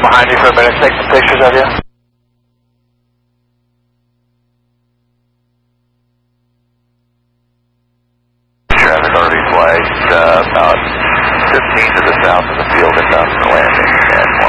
behind you for a minute, take some pictures of you. Traffic already flight about 15 to the south of the field inbound for landing, and